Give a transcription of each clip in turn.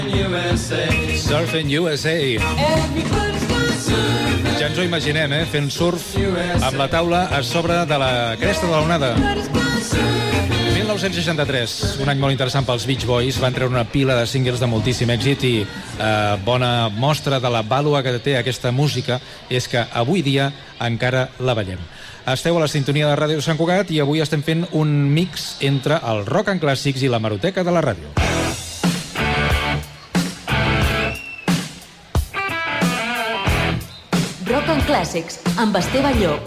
Surfing USA. Ja ens ho imaginem, fent surf amb la taula a sobre de la cresta de l'onada. 1963, un any molt interessant pels Beach Boys, van treure una pila de singles de moltíssim èxit i bona mostra de la vàlua que té aquesta música és que avui dia encara la ballem. Esteu a la sintonia de Ràdio Sant Cugat i avui estem fent un mix entre el rock en clàssics i la hemeroteca de la ràdio. Rock en clàssics, amb Esteve Llop.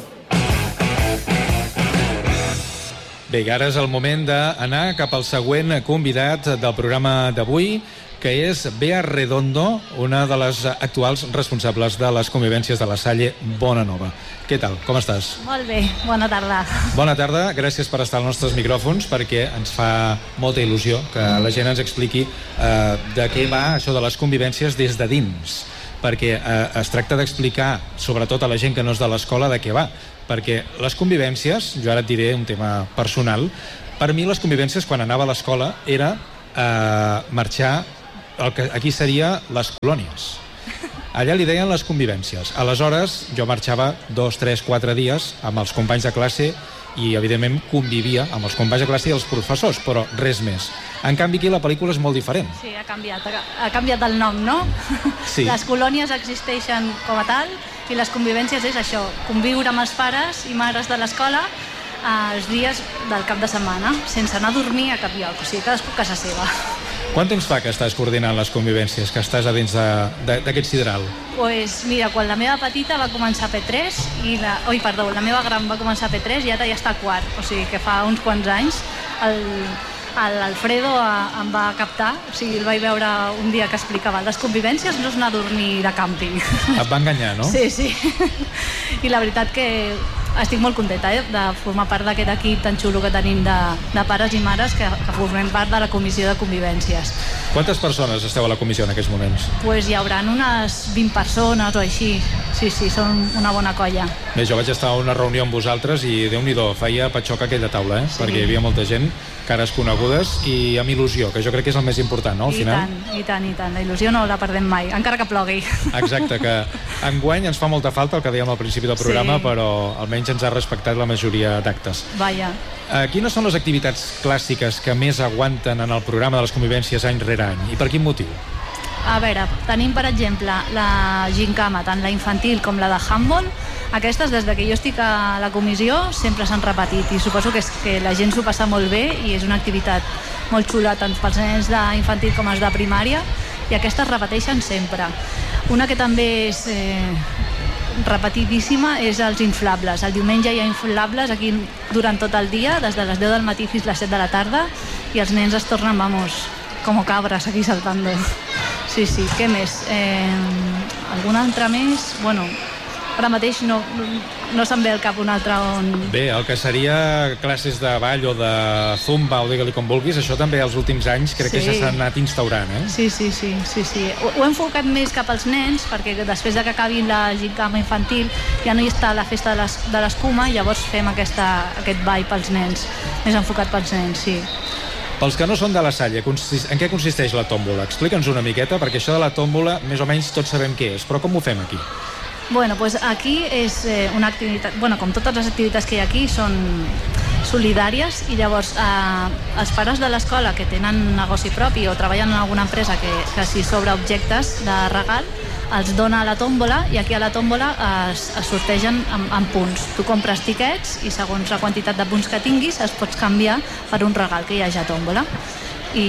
Bé, ara és el moment d'anar cap al següent convidat del programa d'avui, que és Bea Redondo, una de les actuals responsables de les convivències de la Salle Bonanova. Què tal? Com estàs? Molt bé, bona tarda. Bona tarda, gràcies per estar als nostres micròfons, perquè ens fa molta il·lusió que la gent ens expliqui de què va això de les convivències des de dins, perquè es tracta d'explicar, sobretot a la gent que no és de l'escola, de què va. Perquè les convivències, jo ara et diré un tema personal, per mi les convivències quan anava a l'escola era marxar el que aquí seria les colònies. Allà li deien les convivències. Aleshores jo marxava 2, 3, 4 dies amb els companys de classe i evidentment convivia amb els companys de classe i els professors, però res més. En canvi aquí la pel·lícula és molt diferent. Sí, ha canviat el nom, no? Sí. Les colònies existeixen com a tal i les convivències és això, conviure amb els pares i mares de l'escola els dies del cap de setmana, sense anar a dormir a cap lloc, o sigui, cadascú a casa seva. Quant temps fa que estàs coordinant les convivències, que estàs a dins d'aquest sideral? Pues mira, quan la meva petita va començar a P3 i la meva gran va començar a P3 i ara ja està a quart, o sigui que fa uns quants anys l'Alfredo em va captar, o sigui, el vaig veure un dia que explicava les convivències no és anar a dormir de càmping. Et va enganyar, no? Sí, sí. I la veritat que estic molt contenta de formar part d'aquest equip tan xulo que tenim de pares i mares que formem part de la comissió de convivències. Quantes persones esteu a la comissió en aquests moments? Pues hi haurà unes 20 persones o així. Sí, sí, són una bona colla. Bé, jo vaig estar a una reunió amb vosaltres i Déu-n'hi-do, feia patxoc aquella taula, Sí. perquè hi havia molta gent, cares conegudes i amb il·lusió, que jo crec que és el més important, no, al final? I tant. La il·lusió no la perdem mai, encara que plogui. Exacte, que enguany ens fa molta falta el que dèiem al principi del programa, Sí. però almenys ens ha respectat la majoria d'actes. Vaja. Quines són les activitats clàssiques que més aguanten en el programa de les convivències any rere any? I per quin motiu? A veure, tenim per exemple la gincama, tant la infantil com la de handball. Aquestes, des que jo estic a la comissió, sempre s'han repetit i suposo que és que la gent s'ho passa molt bé i és una activitat molt xula tant pels nens d'infantil com els de primària i aquestes repeteixen sempre. Una que també és repetidíssima és els inflables. El diumenge hi ha inflables aquí durant tot el dia, des de les 10 del matí fins a les 7 de la tarda i els nens es tornen, com cabres aquí saltando. Sí, què més? Algun altre més? Bueno, ara mateix no se'm ve al cap un altre on... Bé, el que seria classes de ball o de zumba o digue-li com vulguis, això també als últims anys crec que ja s'ha anat instaurant, eh? Sí. Ho he enfocat més cap als nens perquè després de que acabi la gincama infantil ja no hi està la festa de l'escuma i llavors fem aquest ball pels nens, més enfocat pels nens, sí. Pels que no són de la Salle, en què consisteix la tòmbola? Explica'ns una miqueta, perquè això de la tòmbola més o menys tots sabem què és, però com ho fem aquí? Bueno, pues aquí és una activitat, com totes les activitats que hi ha aquí són solidàries i llavors els pares de l'escola que tenen negoci propi o treballen en alguna empresa que s'hi sobre objectes de regal els dona a la tòmbola i aquí a la tòmbola es sortegen en punts. Tu compres tiquets i segons la quantitat de punts que tinguis es pots canviar per un regal que hi hagi a tòmbola. I...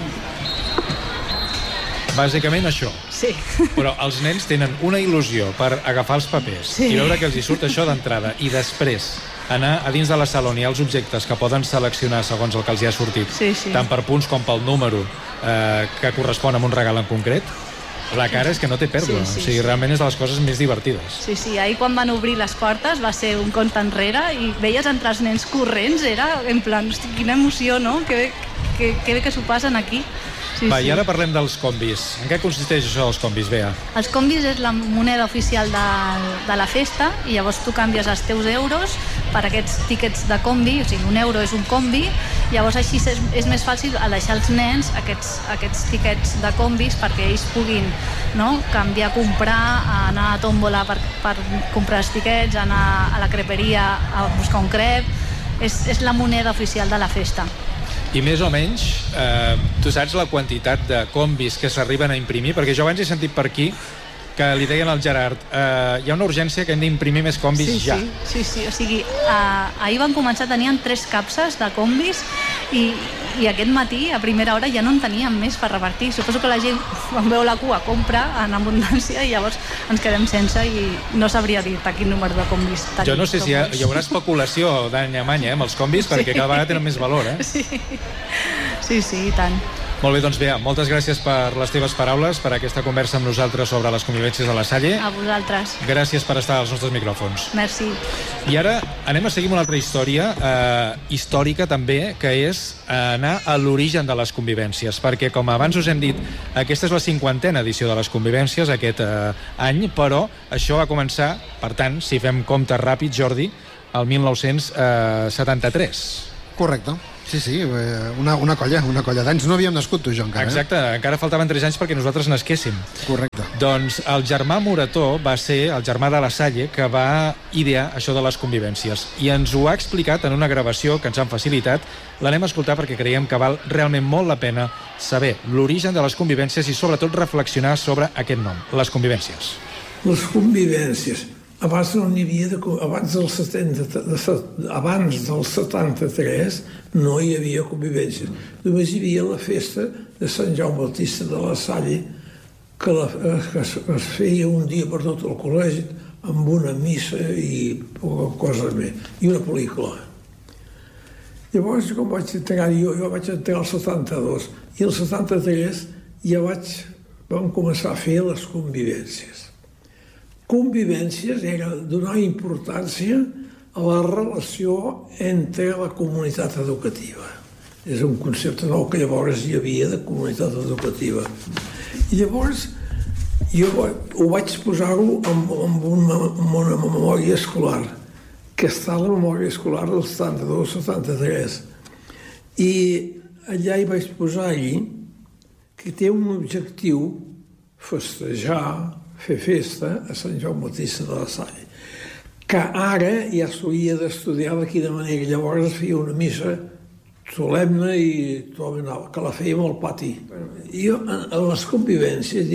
Bàsicament això. Sí. Però els nens tenen una il·lusió per agafar els papers i veure que els hi surt això d'entrada i després anar a dins de la sala on hi ha els objectes que poden seleccionar segons el que els hi ha sortit, tant per punts com pel número que correspon a un regal en concret. La cara és que no té pèrdua, o sigui, realment és de les coses més divertides. Sí, ahir quan van obrir les portes va ser un compte enrere i veies entre els nens corrents, era en plan, hosti, quina emoció, no? Que bé que s'ho passen aquí. Va, i ara parlem dels combis. En què consisteix això dels combis, Bea? Els combis és la moneda oficial de la festa i llavors tu canvies els teus euros per aquests tíquets de combi, o sigui, un euro és un combi, llavors així és més fàcil a deixar als nens aquests tíquets de combis perquè ells puguin, no?, canviar, comprar, anar a tòmbola per comprar els tíquets, anar a la creperia a buscar un crep. És la moneda oficial de la festa. I més o menys, tu saps la quantitat de combis que s'arriben a imprimir? Perquè jo abans he sentit per aquí que li deien al Gerard hi ha una urgència que hem d'imprimir més combis ja. Sí, o sigui, ahir van començar, tenien 3 capses de combis i aquest matí, a primera hora, ja no en teníem més per repartir. Suposo que la gent, quan veu la cua, compra en abundància i llavors ens quedem sense i no sabria dir a quin número de combis tenim. Jo no sé si hi haurà especulació d'any a any amb els combis, perquè cada vegada tenen més valor, Sí, i tant. Molt bé, doncs Bea, moltes gràcies per les teves paraules, per aquesta conversa amb nosaltres sobre les convivències de la Salle. A vosaltres. Gràcies per estar als nostres micròfons. Merci. I ara anem a seguir amb una altra història, històrica també, que és anar a l'origen de les convivències, perquè com abans us hem dit, aquesta és la 50a edició de les convivències aquest any, però això va començar, per tant, si fem comptes ràpids, Jordi, el 1973. Correcte. Sí, una colla d'anys. No havíem nascut tu i jo encara. Exacte, encara faltaven 3 anys perquè nosaltres nasquéssim. Correcte. Doncs el germà Morató va ser el germà de la Salle que va idear això de les convivències i ens ho ha explicat en una gravació que ens han facilitat. L'anem a escoltar perquè creiem que val realment molt la pena saber l'origen de les convivències i sobretot reflexionar sobre aquest nom, les convivències. Les convivències. Abans no n'hi havia, abans del 73 no hi havia convivències. Només hi havia la festa de Sant Jaume Bautista de la Salle que es feia un dia per tot el col·legi amb una missa i poca cosa més, i una pel·lícula. Llavors, com vaig entrar jo vaig entrar al 72 i al 73 ja vam començar a fer les convivències. Convivències era donar importància a la relació entre la comunitat educativa. És un concepte nou que llavors hi havia de comunitat educativa. I llavors jo ho vaig posar-ho amb una memòria escolar, que està a la memòria escolar del 72-73. I allà hi vaig posar que té un objectiu festejar, fer festa a Sant Jaume Bautista de la Salle, que ara ja s'hauria d'estudiar de quina manera. Llavors es feia una missa solemne i que la fèiem al pati. Jo, a les convivències,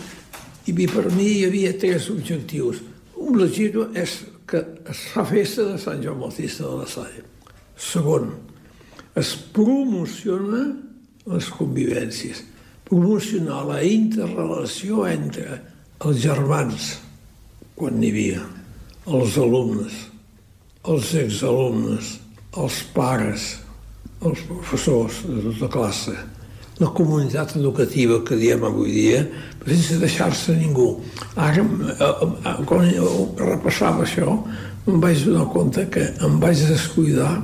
i per mi hi havia 3 objectius. Un objectiu és que es fa festa de Sant Jaume Bautista de la Salle. Segon, es promociona les convivències, promocionar la interrelació entre els germans, quan n'hi havia, els alumnes, els exalumnes, els pares, els professors de tota classe, la comunitat educativa que diem avui dia, sense deixar-se ningú. Ara, quan repassava això, em vaig donar compte que em vaig descuidar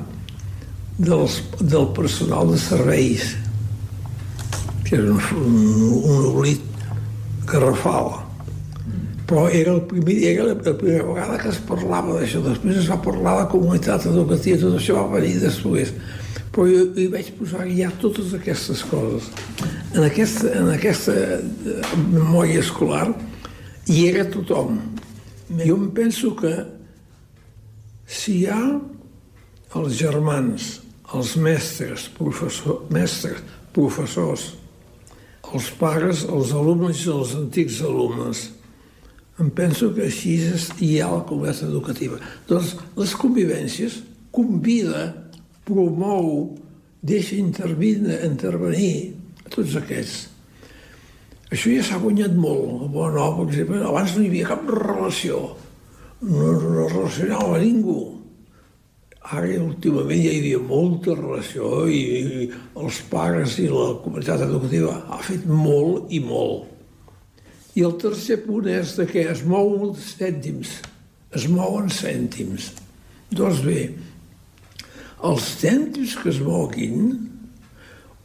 del personal de serveis, que era un oblit garrafal. Però era la primera vegada que es parlava d'això. Després es va parlar de comunitat educativa, tot això va venir després. Però jo hi vaig posar ja totes aquestes coses. En aquesta memòria escolar hi era tothom. Jo em penso que si hi ha els germans, els mestres, professors, els pares, els alumnes i els antics alumnes, em penso que així hi ha la comunitat educativa. Doncs les convivències convida, promou, deixa intervenir a tots aquests. Això ja s'ha guanyat molt. Bueno, per exemple, abans no hi havia cap relació. No relacionava ningú. Ara, últimament, ja hi havia molta relació i els pares i la comunitat educativa ha fet molt i molt. I el tercer punt és que es mouen cèntims, es mouen cèntims. Doncs bé, els cèntims que es moguin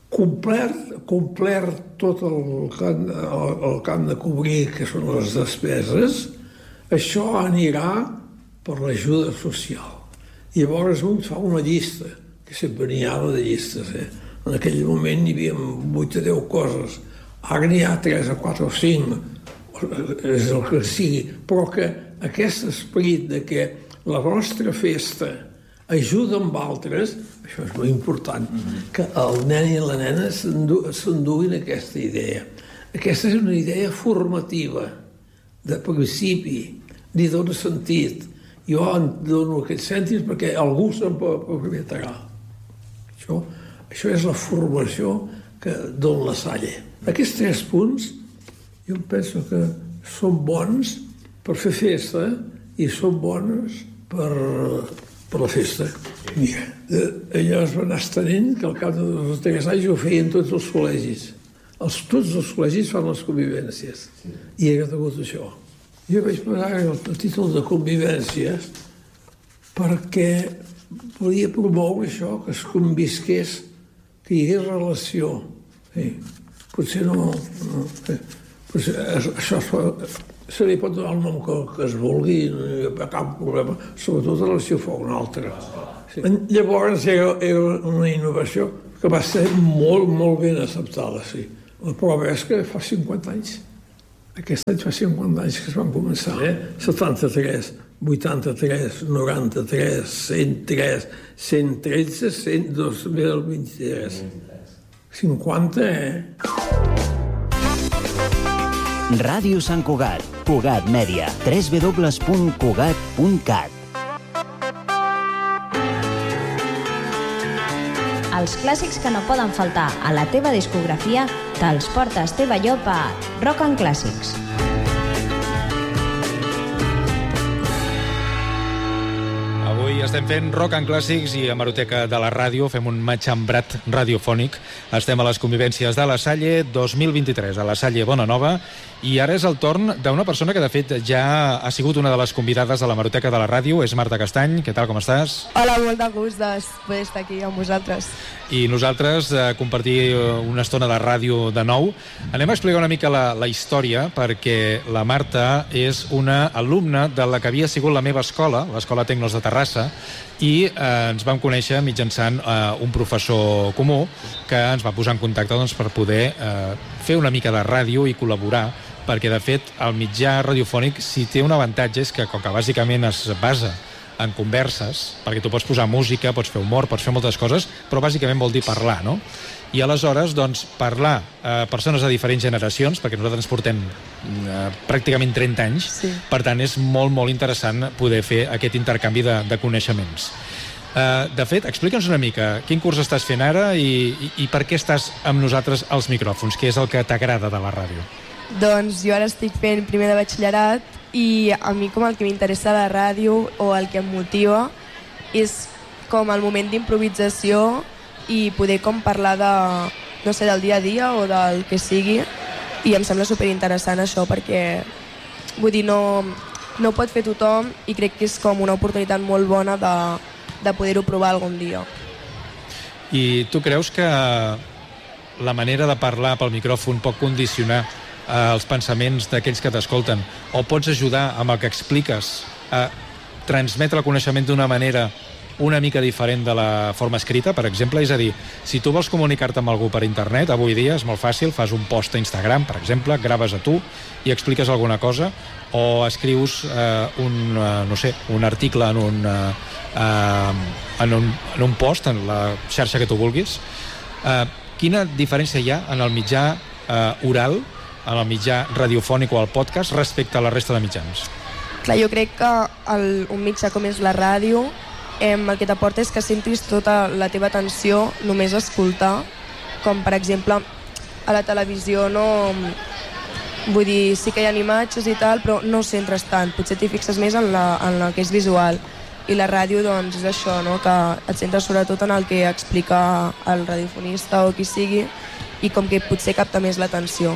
complert tot el que han de cobrir, que són les despeses, això anirà per l'ajuda social. I llavors un fa una llista, que sempre n'hi ha de llistes. En aquell moment hi havia 8 o 10 coses. Ara n'hi ha 3 o 4 o 5, és el que sigui. Però que aquest esperit de que la nostra festa ajuda amb altres, això és molt important, que el nen i la nena s'enduguin aquesta idea. Aquesta és una idea formativa, de principi, li dona sentit. Jo en dono aquests cèntims perquè algú se'n proprietarà. Això és la formació que dona la Salle. Aquests 3 punts, jo penso que són bons per fer festa i són bons per la festa. Mira, allò es va anar estenent que al cap de 2 o 3 anys ho feien tots els col·legis. Tots els col·legis fan les convivències. I era degut a això. Jo vaig posar el títol de convivències perquè volia promoure això, que es convisqués, que hi hagués relació. Potser no... Això se li pot donar el nom que es vulgui, no hi ha cap problema, sobretot la relació fa una altra. Llavors era una innovació que va ser molt, molt ben acceptada, sí. La prova és que fa 50 anys. Aquest any fa 50 anys que es van començar. 73, 83, 93, 103, 113, 2023. 50, Ràdio Sant Cugat, Cugat Mèdia, www.cugat.cat. Els clàssics que no poden faltar a la teva discografia te'ls porta Esteve Llop a Rock and Classics. Avui estem fent Rock and Classics i a Hemeroteca de la Ràdio fem un matxembrat radiofònic. Estem a les convivències de la Salle 2023, a la Salle Bonanova, i ara és el torn d'una persona que de fet ja ha sigut una de les convidades de l'Hemeroteca de la Ràdio, és Marta Castany. Què tal, com estàs? Hola, molt de gust de poder estar aquí amb vosaltres. I nosaltres compartir una estona de ràdio de nou. Anem a explicar una mica la història, perquè la Marta és una alumna de la que havia sigut la meva escola, l'Escola Tecnos de Terrassa, i ens vam conèixer mitjançant un professor comú que ens va posar en contacte per poder fer una mica de ràdio i col·laborar, perquè de fet el mitjà radiofònic si té un avantatge és que com que bàsicament es basa en converses, perquè tu pots posar música, pots fer humor, pots fer moltes coses, però bàsicament vol dir parlar, no? I aleshores, doncs, parlar a persones de diferents generacions, perquè nosaltres ens portem pràcticament 30 anys, sí. Per tant és molt, molt interessant poder fer aquest intercanvi de coneixements. De fet, explica'ns una mica quin curs estàs fent ara i per què estàs amb nosaltres als micròfons, què és el que t'agrada de la ràdio? Doncs jo ara estic fent primer de batxillerat i a mi com el que m'interessa la ràdio o el que em motiva és com el moment d'improvisació i poder com parlar de, no sé, del dia a dia o del que sigui, i em sembla superinteressant això perquè vull dir, no pot fer tothom i crec que és com una oportunitat molt bona de poder-ho provar algun dia. I tu creus que la manera de parlar pel micròfon pot condicionar els pensaments d'aquells que t'escolten, o pots ajudar amb el que expliques a transmetre el coneixement d'una manera una mica diferent de la forma escrita, per exemple? És a dir, si tu vols comunicar-te amb algú per internet, avui dia és molt fàcil, fas un post a Instagram, per exemple, graves a tu i expliques alguna cosa, o escrius un article en un post, en la xarxa que tu vulguis. Quina diferència hi ha en el mitjà oral, en el mitjà radiofònic o el podcast respecte a la resta de mitjans? Clar, jo crec que un mitjà com és la ràdio el que t'aporta és que centris tota la teva atenció només a escoltar, com per exemple a la televisió no... Vull dir, sí que hi ha imatges i tal, però no centres tant, potser t'hi fixes més en el que és visual. I la ràdio, doncs, és això, no? Que et centres sobretot en el que explica el radiofonista o qui sigui, i com que potser capta més l'atenció.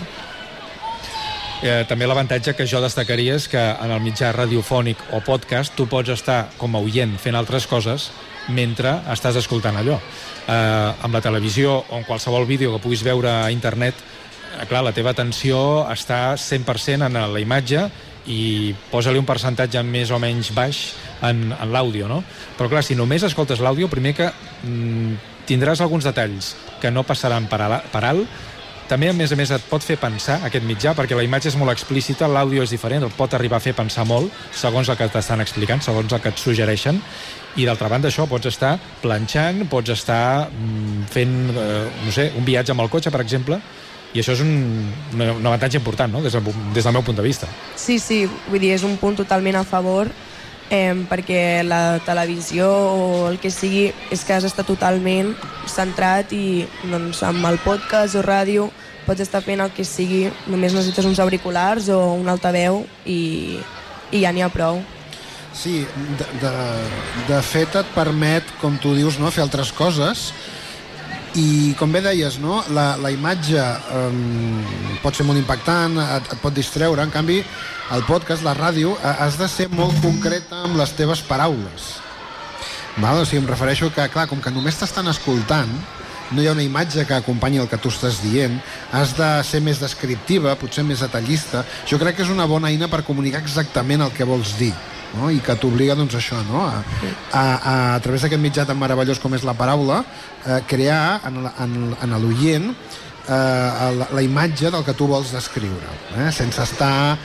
També l'avantatge que jo destacaria és que en el mitjà radiofònic o podcast tu pots estar com a oient fent altres coses mentre estàs escoltant allò. Amb la televisió o en qualsevol vídeo que puguis veure a internet, clar, la teva atenció està 100% en la imatge i posa-li un percentatge més o menys baix en l'àudio, no? Però clar, si només escoltes l'àudio, primer que tindràs alguns detalls que no passaran per alt. També, a més, et pot fer pensar aquest mitjà, perquè la imatge és molt explícita, l'àudio és diferent, el pot arribar a fer pensar molt, segons el que t'estan explicant, segons el que et suggereixen, i d'altra banda això, pots estar planxant, pots estar fent, no sé, un viatge amb el cotxe, per exemple, i això és un avantatge important, no?, des del meu punt de vista. Sí, vull dir, és un punt totalment a favor, perquè la televisió o el que sigui és que has d'estar totalment centrat i doncs, amb el podcast o ràdio pots estar fent el que sigui, només necessites uns auriculars o un altaveu i ja n'hi ha prou. Sí, de fet et permet, com tu dius, no, fer altres coses. I com bé deies, no? la imatge pot ser molt impactant, et pot distreure. En canvi, el podcast, la ràdio, has de ser molt concreta amb les teves paraules. Val? O sigui, em refereixo que, clar, com que només t'estan escoltant, no hi ha una imatge que acompanyi el que tu estàs dient, has de ser més descriptiva, potser més detallista. Jo crec que és una bona eina per comunicar exactament el que vols dir, no? I que t'obliga, doncs, això, no? a través d'aquest mitjà tan meravellós com és la paraula, crear en l'oient la imatge del que tu vols descriure, sense estar